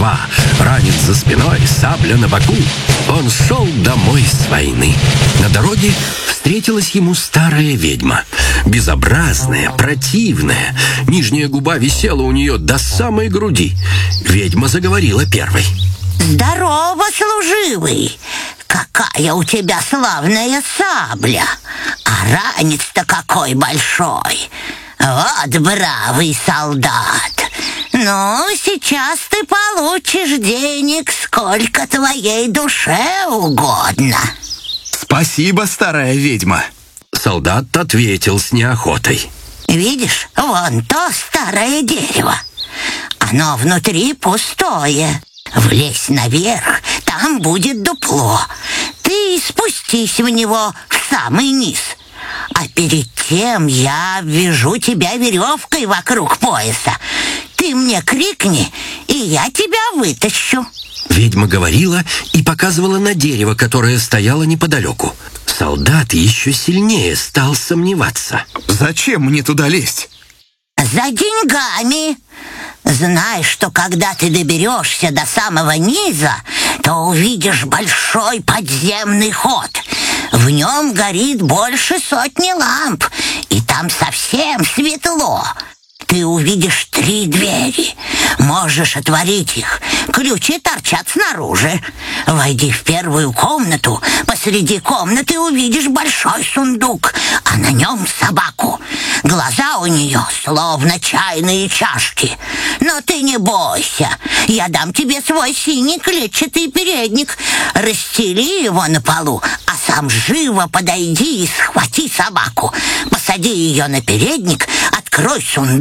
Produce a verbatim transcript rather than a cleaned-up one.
голова, ранец за спиной, сабля на боку. Он шел домой с войны. На дороге встретилась ему старая ведьма. Безобразная, противная. Нижняя губа висела у нее до самой груди. Ведьма заговорила первой. «Здорово, служивый! Какая у тебя славная сабля! А ранец-то какой большой! Вот бравый солдат! Ну, сейчас ты получишь денег, сколько твоей душе угодно!» «Спасибо, старая ведьма!» Солдат ответил с неохотой. «Видишь, вон то старое дерево. Оно внутри пустое. Влезь наверх, там будет дупло. Ты спустись в него в самый низ. А перед тем я обвяжу тебя веревкой вокруг пояса. Ты мне крикни, и я тебя вытащу». Ведьма говорила и показывала на дерево, которое стояло неподалеку. Солдат еще сильнее стал сомневаться. «Зачем мне туда лезть?» «За деньгами. Знай, что когда ты доберешься до самого низа, то увидишь большой подземный ход. В нем горит больше сотни ламп, и там совсем светло. Ты увидишь три двери. Можешь отворить их. Ключи торчат снаружи. Войди в первую комнату. Посреди комнаты увидишь большой сундук, а на нем собаку. Глаза у нее словно чайные чашки. Но ты не бойся. Я дам тебе свой синий клетчатый передник. Расстели его на полу, а сам живо подойди и схвати собаку. Посади ее на передник, открой сундук,